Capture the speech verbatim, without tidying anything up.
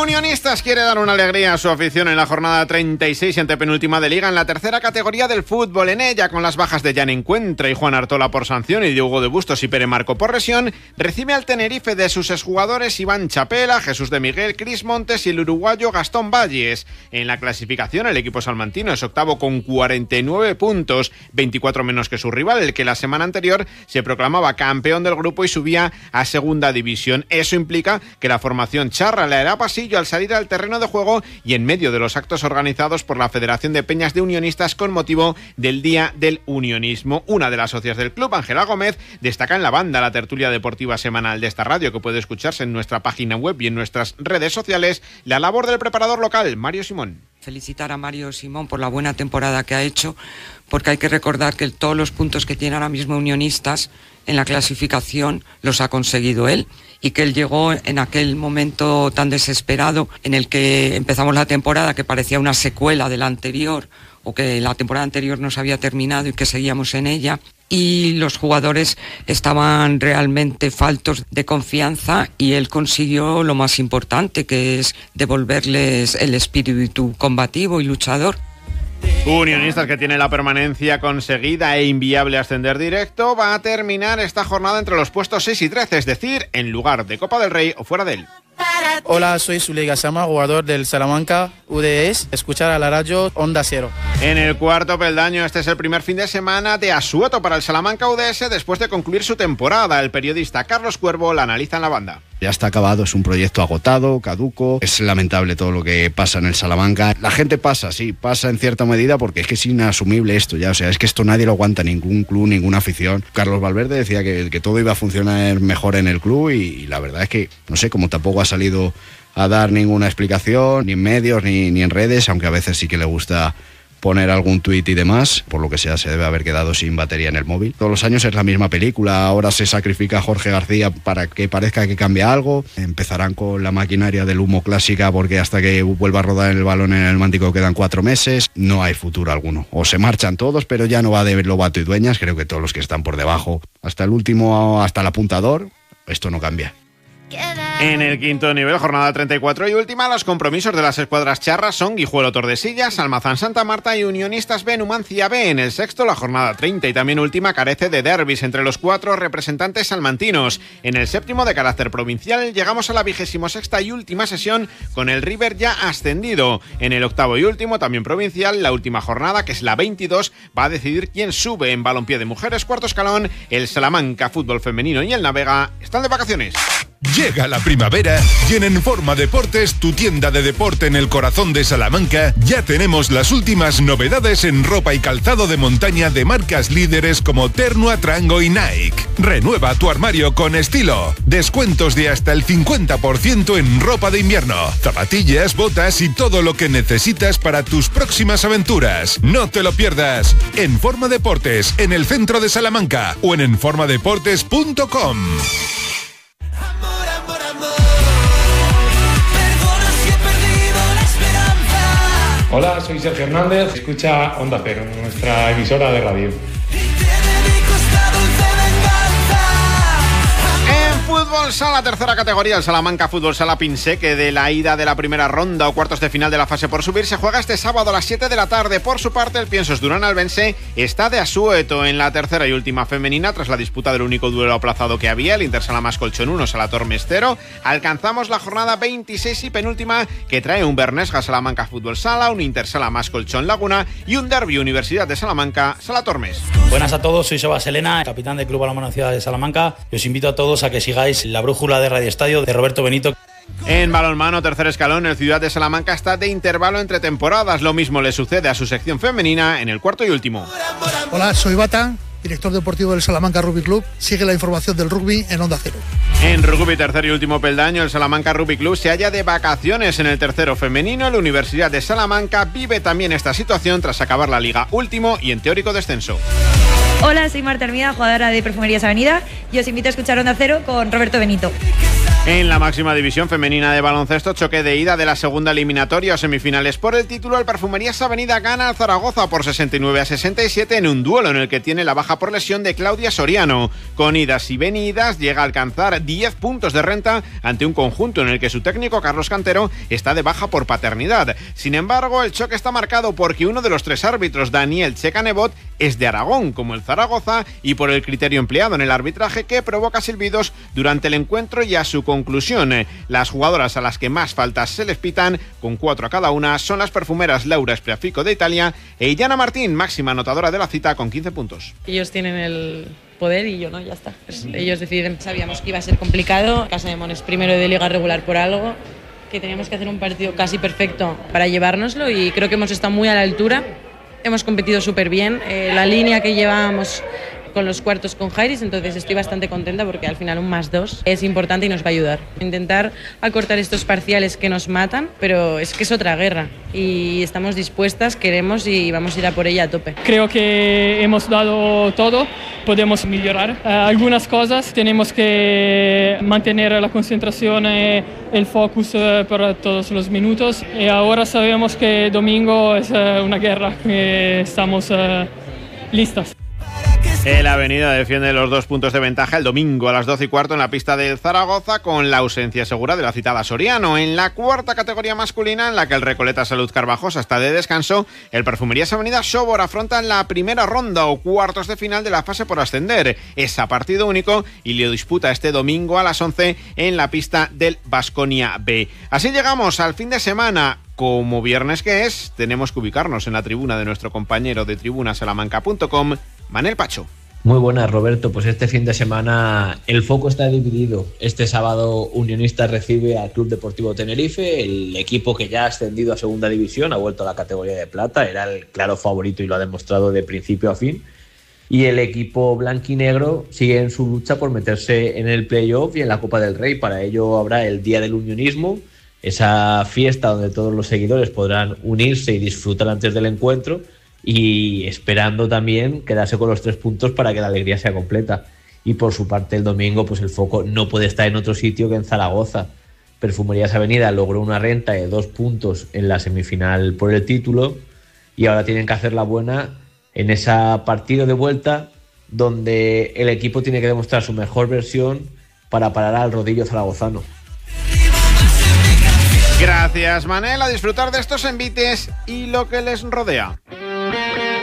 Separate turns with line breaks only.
Unionistas quiere dar una alegría a su afición en la jornada treinta y seis y antepenúltima de Liga en la tercera categoría del fútbol. En ella, con las bajas de Jan Encuentra y Juan Artola por sanción y Diego de Bustos y Pere Marco por lesión, recibe al Tenerife de sus exjugadores Iván Chapela, Jesús de Miguel, Cris Montes y el uruguayo Gastón Valles. En la clasificación, el equipo salmantino es octavo con cuarenta y nueve puntos, veinticuatro menos que su rival, el que la semana anterior se proclamaba campeón del grupo y subía a segunda división. Eso implica que la formación charra le hará pasillo al salir al terreno de juego y en medio de los actos organizados por la Federación de Peñas de Unionistas con motivo del Día del Unionismo. Una de las socias del club, Ángela Gómez, destaca en la banda la tertulia deportiva semanal de esta radio, que puede escucharse en nuestra página web y en nuestras redes sociales, la labor del preparador local, Mario Simón.
Felicitar a Mario Simón por la buena temporada que ha hecho, porque hay que recordar que todos los puntos que tiene ahora mismo Unionistas en la clasificación los ha conseguido él, y que él llegó en aquel momento tan desesperado en el que empezamos la temporada, que parecía una secuela de la anterior, o que la temporada anterior no se había terminado y que seguíamos en ella, y los jugadores estaban realmente faltos de confianza, y él consiguió lo más importante, que es devolverles el espíritu combativo y luchador.
Unionistas, que tiene la permanencia conseguida e inviable ascender directo, va a terminar esta jornada entre los puestos seis y trece, es decir, en lugar de Copa del Rey o fuera de él.
Hola, soy Zuley Gassama, jugador del Salamanca U D S. Escuchar a la radio Onda Cero.
En el cuarto peldaño, este es el primer fin de semana de asueto para el Salamanca U D S después de concluir su temporada. El periodista Carlos Cuervo la analiza en la banda.
Ya está acabado, es un proyecto agotado, caduco. Es lamentable todo lo que pasa en el Salamanca. La gente pasa, sí, pasa en cierta medida, porque es que es inasumible esto ya. O sea, es que esto nadie lo aguanta, ningún club, ninguna afición. Carlos Valverde decía que, que todo iba a funcionar mejor en el club y, y la verdad es que, no sé, como tampoco ha salido a dar ninguna explicación, ni en medios, ni, ni en redes, aunque a veces sí que le gusta poner algún tuit y demás, por lo que sea se debe haber quedado sin batería en el móvil. Todos los años es la misma película, ahora se sacrifica a Jorge García para que parezca que cambia algo, empezarán con la maquinaria del humo clásica porque hasta que vuelva a rodar el balón en el Mántico quedan cuatro meses, no hay futuro alguno. O se marchan todos, pero ya no va de Lobato y Dueñas, creo que todos los que están por debajo, hasta el último, hasta el apuntador, esto no cambia.
En el quinto nivel, jornada treinta y cuatro y última, los compromisos de las escuadras charras son Guijuelo Tordesillas, Almazán Santa Marta y Unionistas B, Numancia B. En el sexto, la jornada treinta y también última carece de derbis entre los cuatro representantes salmantinos. En el séptimo, de carácter provincial, llegamos a la vigésimo sexta y última sesión con el River ya ascendido. En el octavo y último, también provincial, la última jornada, que es la veintidós, va a decidir quién sube. En balompié de mujeres, cuarto escalón, el Salamanca Fútbol Femenino y el Navega están de vacaciones.
Llega la primavera y en Enforma Deportes, tu tienda de deporte en el corazón de Salamanca, ya tenemos las últimas novedades en ropa y calzado de montaña de marcas líderes como Ternua, Trango y Nike. Renueva tu armario con estilo. Descuentos de hasta el cincuenta por ciento en ropa de invierno, zapatillas, botas y todo lo que necesitas para tus próximas aventuras. No te lo pierdas. Enforma Deportes, en el centro de Salamanca o en enforma deportes punto com.
Hola, soy Sergio Hernández, escucha Onda Cero, nuestra emisora de radio.
Fútbol Sala, tercera categoría, el Salamanca Fútbol Sala Pinsé, que de la ida de la primera ronda o cuartos de final de la fase por subir se juega este sábado a las siete de la tarde. Por su parte, el Piensos Durán Albense está de asueto en la tercera y última femenina tras la disputa del único duelo aplazado que había, el Intersala más Colchón uno, Salatormes cero. Alcanzamos la jornada veintiséis y penúltima, que trae un Bernesga Salamanca Fútbol Sala, un Intersala más Colchón Laguna y un derbi Universidad de Salamanca Salatormes.
Buenas a todos, soy Sebas Elena, capitán del Club Balonmano Ciudad de Salamanca, y os invito a todos a que sigáis la brújula de Radio Estadio de Roberto Benito.
En balonmano, tercer escalón, el Ciudad de Salamanca está de intervalo entre temporadas. Lo mismo le sucede a su sección femenina en el cuarto y último.
Hola, soy Bata, director deportivo del Salamanca Rugby Club. Sigue la información del rugby en Onda Cero.
En rugby, tercer y último peldaño, el Salamanca Rugby Club se halla de vacaciones en el tercero femenino. La Universidad de Salamanca vive también esta situación tras acabar la liga último y en teórico descenso.
Hola, soy Marta Hermida, jugadora de Perfumerías Avenida, y os invito a escuchar Onda Cero con Roberto Benito.
En la máxima división femenina de baloncesto, choque de ida de la segunda eliminatoria o semifinales por el título, el Perfumerías Avenida gana al Zaragoza por sesenta y nueve a sesenta y siete en un duelo en el que tiene la baja por lesión de Claudia Soriano. Con idas y venidas llega a alcanzar diez puntos de renta ante un conjunto en el que su técnico Carlos Cantero está de baja por paternidad. Sin embargo, el choque está marcado porque uno de los tres árbitros, Daniel Checanebot, es de Aragón, como el Zaragoza, y por el criterio empleado en el arbitraje que provoca silbidos durante el encuentro y a su conclusión. Las jugadoras a las que más faltas se les pitan, con cuatro a cada una, son las perfumeras Laura Spreafico de Italia e Illana Martín, máxima anotadora de la cita con quince puntos.
Ellos tienen el poder y yo no, ya está. Pues ellos deciden. Sabíamos que iba a ser complicado. Casa de Mon es primero de liga regular por algo, que teníamos que hacer un partido casi perfecto para llevárnoslo y creo que hemos estado muy a la altura. Hemos competido súper bien. Eh, la línea que llevábamos con los cuartos con Jairis, entonces estoy bastante contenta porque al final un más dos es importante y nos va a ayudar. Intentar acortar estos parciales que nos matan, pero es que es otra guerra y estamos dispuestas, queremos y vamos a ir a por ella a tope.
Creo que hemos dado todo, podemos mejorar uh, algunas cosas, tenemos que mantener la concentración y el focus uh, por todos los minutos y ahora sabemos que domingo es uh, una guerra, que estamos uh, listas.
El Avenida defiende los dos puntos de ventaja el domingo a las doce y cuarto en la pista del Zaragoza, con la ausencia segura de la citada Soriano. En la cuarta categoría masculina, en la que el Recoleta Salud Carvajosa está de descanso, el Perfumerías Avenida Sobor afrontan la primera ronda o cuartos de final de la fase por ascender. Es a partido único y lo disputa este domingo a las once en la pista del Baskonia B. Así llegamos al fin de semana. Como viernes que es, tenemos que ubicarnos en la tribuna de nuestro compañero de tribuna salamanca punto com, Manel Pacho.
Muy buenas, Roberto. Pues este fin de semana el foco está dividido. Este sábado Unionistas recibe al Club Deportivo Tenerife, el equipo que ya ha ascendido a segunda división, ha vuelto a la categoría de plata, era el claro favorito y lo ha demostrado de principio a fin. Y el equipo blanquinegro sigue en su lucha por meterse en el playoff y en la Copa del Rey. Para ello habrá el Día del Unionismo, esa fiesta donde todos los seguidores podrán unirse y disfrutar antes del encuentro, y esperando también quedarse con los tres puntos para que la alegría sea completa. Y por su parte el domingo pues el foco no puede estar en otro sitio que en Zaragoza. Perfumerías Avenida logró una renta de dos puntos en la semifinal por el título y ahora tienen que hacer la buena en ese partido de vuelta donde el equipo tiene que demostrar su mejor versión para parar al rodillo zaragozano.
Gracias, Manel. A disfrutar de estos envites y lo que les rodea.